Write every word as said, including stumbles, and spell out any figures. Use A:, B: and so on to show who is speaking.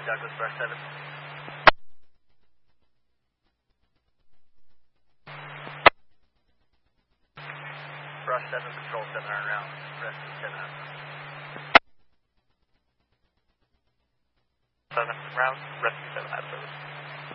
A: Douglas, brush seven. Brush seven, control seven on round, rest seven on. Seven round, rest seven out of service.